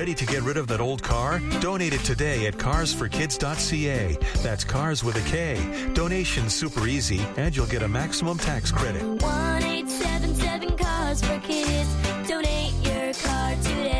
Ready to get rid of that old car? Donate it today at carsforkids.ca. That's cars with a K. Donation's super easy, and you'll get a maximum tax credit. 1-877-CARS-FOR-KIDS. Donate your car today.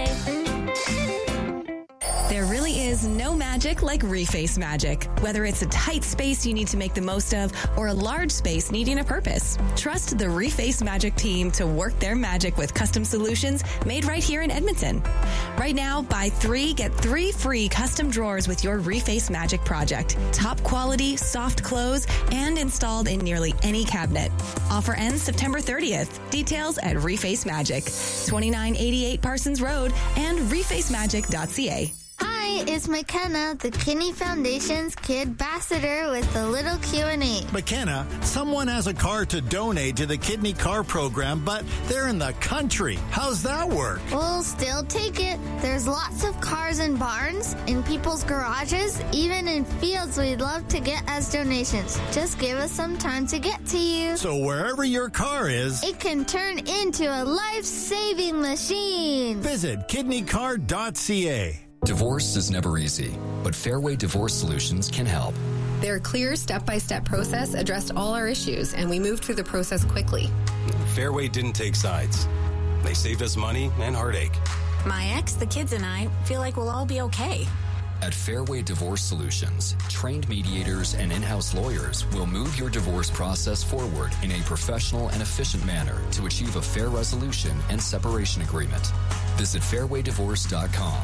There really is no magic like Reface magic. Whether it's a tight space you need to make the most of or a large space needing a purpose, trust the Reface magic team to work their magic with custom solutions made right here in Edmonton. Right now, buy 3, get 3 free custom drawers with your Reface magic project. Top quality, soft close, and installed in nearly any cabinet. Offer ends September 30th. Details at Reface Magic, 2988 Parsons Road and refacemagic.ca. Hi, it's McKenna, the Kinney Foundation's Kid Ambassador with a little Q&A. McKenna, someone has a car to donate to the Kidney Car Program, but they're in the country. How's that work? We'll still take it. There's lots of cars in barns, in people's garages, even in fields we'd love to get as donations. Just give us some time to get to you. So wherever your car is, it can turn into a life-saving machine. Visit kidneycar.ca. Divorce is never easy, but Fairway Divorce Solutions can help. Their clear step-by-step process addressed all our issues, and we moved through the process quickly. Fairway didn't take sides. They saved us money and heartache. My ex, the kids, and I feel like we'll all be okay. At Fairway Divorce Solutions, trained mediators and in-house lawyers will move your divorce process forward in a professional and efficient manner to achieve a fair resolution and separation agreement. Visit fairwaydivorce.com.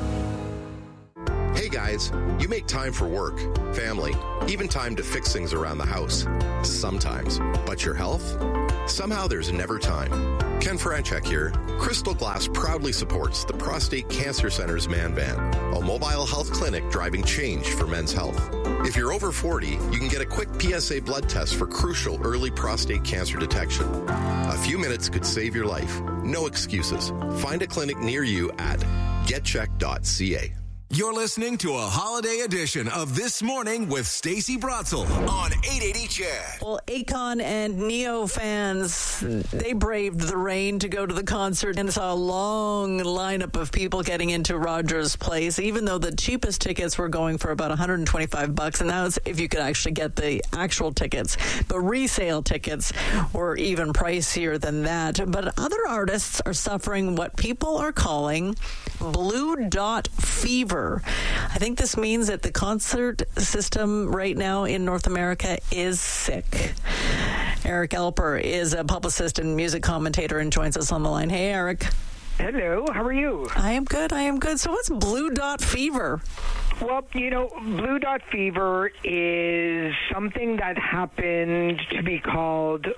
Hey guys, you make time for work, family, even time to fix things around the house. Sometimes. But your health? Somehow there's never time. Ken Franchek here. Crystal Glass proudly supports the Prostate Cancer Center's Man Van, a mobile health clinic driving change for men's health. If you're over 40, you can get a quick PSA blood test for crucial early prostate cancer detection. A few minutes could save your life. No excuses. Find a clinic near you at getcheck.ca. You're listening to a holiday edition of This Morning with Stacey Brotzel on 880 CHED. Well, Akon and Neo fans, they braved the rain to go to the concert and saw a long lineup of people getting into Rogers Place, even though the cheapest tickets were going for about $125, and that was if you could actually get the actual tickets. But resale tickets were even pricier than that. But other artists are suffering what people are calling blue dot fever. I think this means that the concert system right now in North America is sick. Eric Alper is a publicist and music commentator and joins us on the line. Hey, Eric. Hello, how are you? I am good. So what's blue dot fever? Well, blue dot fever is something that happened to be called,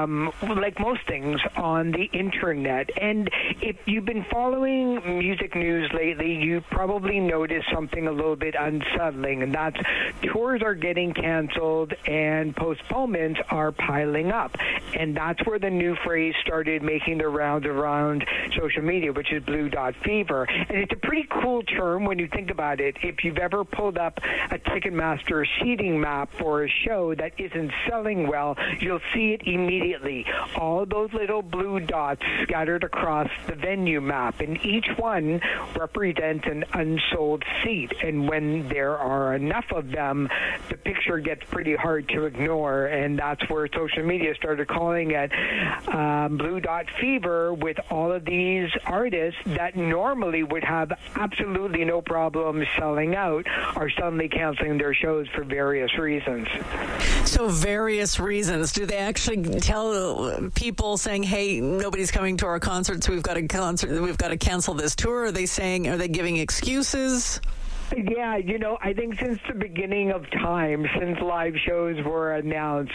like most things, on the internet. And if you've been following music news lately, you probably noticed something a little bit unsettling, and that's tours are getting canceled and postponements are piling up. And that's where the new phrase started making the rounds around social media, which is blue dot fever. And it's a pretty cool term when you think about it. If you've ever pulled up a Ticketmaster seating map for a show that isn't selling well, you'll see it immediately. All those little blue dots scattered across the venue map, and each one represents an unsold seat. And when there are enough of them, the picture gets pretty hard to ignore, and that's where social media started calling it blue dot fever, with all of these artists that normally would have absolutely no problem selling out are suddenly canceling their shows for various reasons. So various reasons. Do they actually tell people saying, hey, nobody's coming to our concerts, we've got to cancel this tour? Are they giving excuses? Yeah, I think since the beginning of time, since live shows were announced,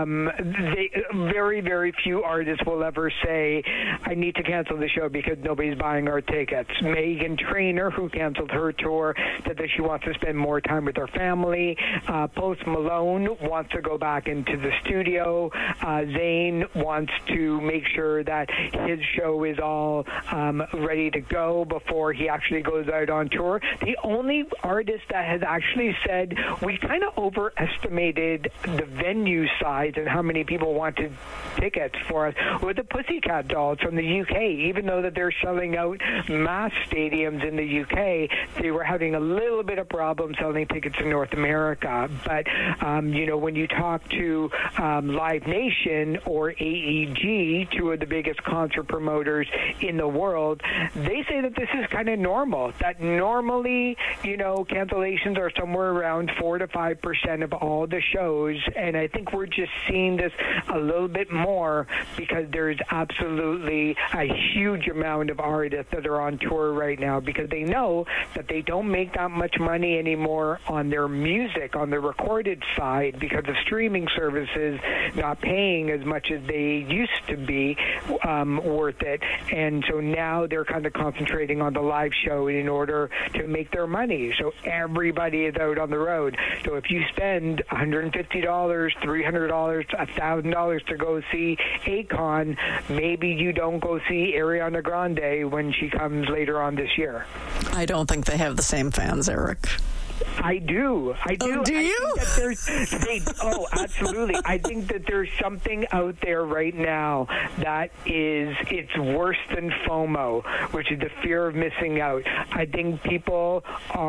very, very few artists will ever say, I need to cancel the show because nobody's buying our tickets. Meghan Trainor, who canceled her tour, said that she wants to spend more time with her family. Post Malone wants to go back into the studio. Zayn wants to make sure that his show is all ready to go before he actually goes out on tour. The only only artist that has actually said we kind of overestimated the venue size and how many people wanted tickets for us were the Pussycat Dolls from the UK. Even though that they're selling out mass stadiums in the UK, they were having a little bit of problem selling tickets in North America. But, when you talk to Live Nation or AEG, two of the biggest concert promoters in the world, they say that this is kind of normal, that normally, cancellations are somewhere around 4 to 5% of all the shows. And I think we're just seeing this a little bit more because there's absolutely a huge amount of artists that are on tour right now because they know that they don't make that much money anymore on their music, on the recorded side, because of streaming services not paying as much as they used to be worth it. And so now they're kind of concentrating on the live show in order to make their money. So everybody is out on the road. So if you spend $150, $300, $1,000 to go see Akon, maybe you don't go see Ariana Grande when she comes later on this year. I don't think they have the same fans, Eric. I do. Oh, do you? Absolutely. I think that there's something out there right now that it's worse than FOMO, which is the fear of missing out. I think people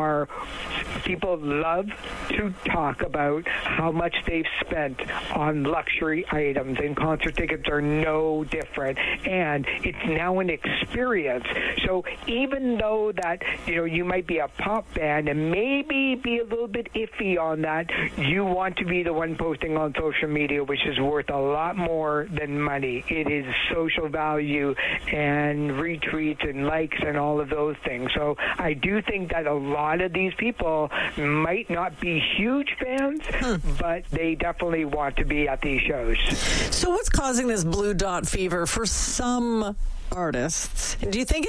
love to talk about how much they've spent on luxury items, and concert tickets are no different. And it's now an experience. So even though that, you might be a pop band and maybe be a little bit iffy on that, you want to be the one posting on social media, which is worth a lot more than money. It is social value and retweets and likes and all of those things. So I do think that a lot of these people might not be huge fans, but they definitely want to be at these shows. So what's causing this blue dot fever for some artists? Do you think